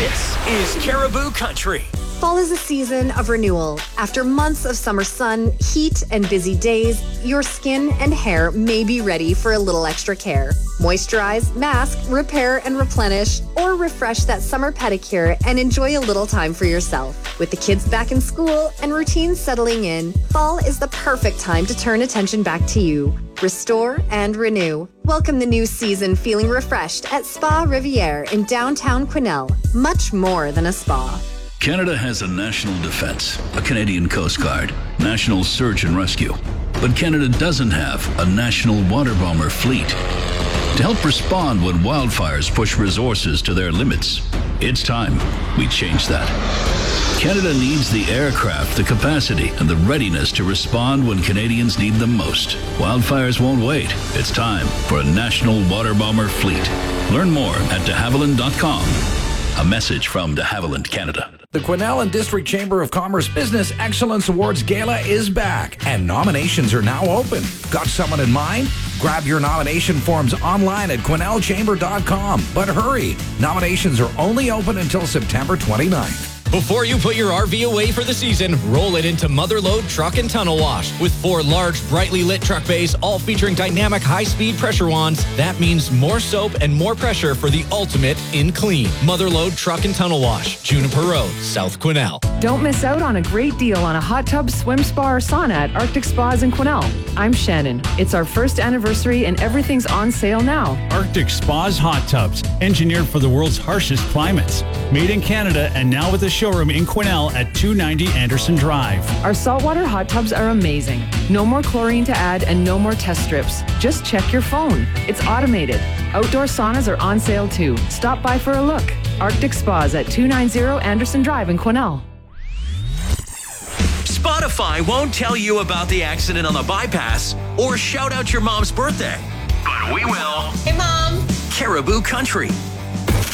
This is Caribou Country. Fall is a season of renewal. After months of summer sun, heat, and busy days, your skin and hair may be ready for a little extra care. Moisturize, mask, repair, and replenish, or refresh that summer pedicure and enjoy a little time for yourself. With the kids back in school and routines settling in, fall is the perfect time to turn attention back to you. Restore and renew. Welcome the new season feeling refreshed at Spa Riviere in downtown Quesnel. Much more than a spa. Canada has a national defense, a Canadian Coast Guard, national search and rescue. But Canada doesn't have a national water bomber fleet to help respond when wildfires push resources to their limits. It's time we change that. Canada needs the aircraft, the capacity, and the readiness to respond when Canadians need them most. Wildfires won't wait. It's time for a national water bomber fleet. Learn more at de Havilland.com. A message from de Havilland, Canada. The Quesnel and District Chamber of Commerce Business Excellence Awards Gala is back, and nominations are now open. Got someone in mind? Grab your nomination forms online at QuesnelChamber.com. But hurry, nominations are only open until September 29th. Before you put your RV away for the season, roll it into Motherlode Truck and Tunnel Wash. With 4 large, brightly lit truck bays, all featuring dynamic high-speed pressure wands, that means more soap and more pressure for the ultimate in clean. Motherlode Truck and Tunnel Wash, Juniper Road, South Quesnel. Don't miss out on a great deal on a hot tub, swim spa, or sauna at Arctic Spas in Quesnel. I'm Shannon. It's our first anniversary and everything's on sale now. Arctic Spas hot tubs, engineered for the world's harshest climates. Made in Canada and now with a showroom in Quesnel at 290 Anderson Drive. Our saltwater hot tubs are amazing. No more chlorine to add and no more test strips. Just check your phone. It's automated. Outdoor saunas are on sale too. Stop by for a look. Arctic Spas at 290 Anderson Drive in Quesnel. Spotify won't tell you about the accident on the bypass or shout out your mom's birthday. But we will. Hey, Mom. Caribou Country.